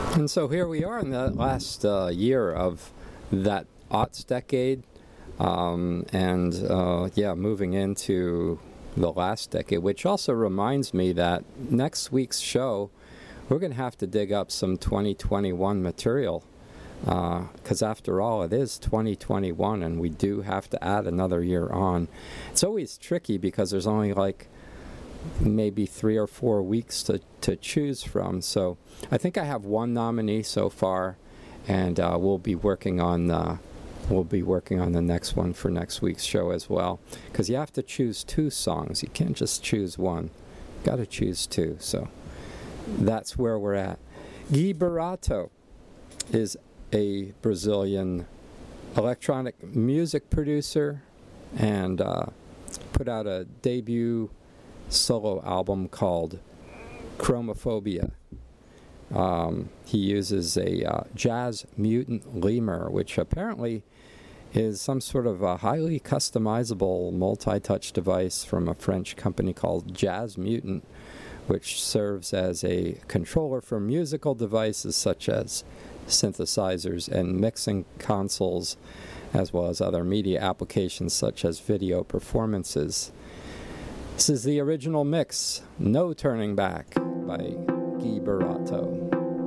And so here we are in the last year of that aughts decade, moving into the last decade, which also reminds me that next week's show, we're going to have to dig up some 2021 material, because after all, it is 2021, and we do have to add another year on. It's always tricky because there's only like maybe 3 or 4 weeks to choose from. So I think I have one nominee so far, and we'll be working on the next one for next week's show as well, because you have to choose 2 songs. You can't just choose one. Got to choose 2. So that's where we're at. Gui Barato is a Brazilian electronic music producer, and put out a debut solo album called Chromophobia. He uses a Jazz Mutant lemur, which apparently is some sort of a highly customizable multi-touch device from a French company called Jazz Mutant, which serves as a controller for musical devices such as synthesizers and mixing consoles, as well as other media applications such as video performances. This is the original mix, No Turning Back, by Gui Barato.